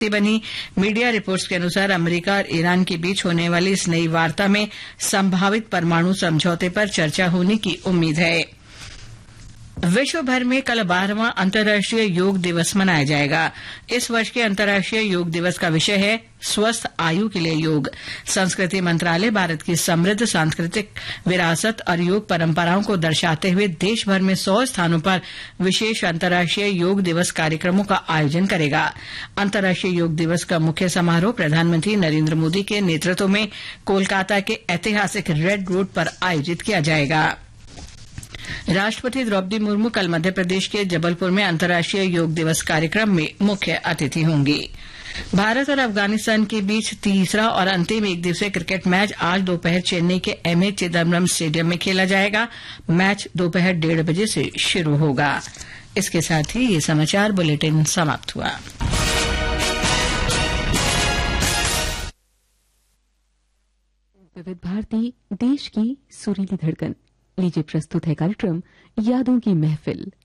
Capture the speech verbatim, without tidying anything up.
बनी। Media reports के अनुसार अमेरिका और ईरान के बीच होने वाली इस नई वार्ता में संभावित परमाणु समझौते पर चर्चा होने की उम्मीद है। विश्व भर में कल बारहवां अंतर्राष्ट्रीय योग दिवस मनाया जाएगा। इस वर्ष के अंतर्राष्ट्रीय योग दिवस का विषय है स्वस्थ आयु के लिए योग। संस्कृति मंत्रालय भारत की समृद्ध सांस्कृतिक विरासत और योग परंपराओं को दर्शाते हुए देश भर में सौ स्थानों पर विशेष अंतर्राष्ट्रीय योग दिवस कार्यक्रमों का आयोजन करेगा। अंतर्राष्ट्रीय योग दिवस का मुख्य समारोह प्रधानमंत्री नरेंद्र मोदी के नेतृत्व में कोलकाता के ऐतिहासिक रेड रोड पर आयोजित किया जाएगा। राष्ट्रपति द्रौपदी मुर्मू कल मध्य प्रदेश के जबलपुर में अंतर्राष्ट्रीय योग दिवस कार्यक्रम में मुख्य अतिथि होंगी। भारत और अफगानिस्तान के बीच तीसरा और अंतिम एक दिवसीय क्रिकेट मैच आज दोपहर चेन्नई के एमए चिदम्बरम स्टेडियम में खेला जाएगा। मैच दोपहर डेढ़ बजे से शुरू होगा। इसके साथ ही ये समाचार बुलेटिन समाप्त हुआ। विविध भारती, देश की सुरीली धड़कन। लीजिए प्रस्तुत है कार्यक्रम यादों की महफिल।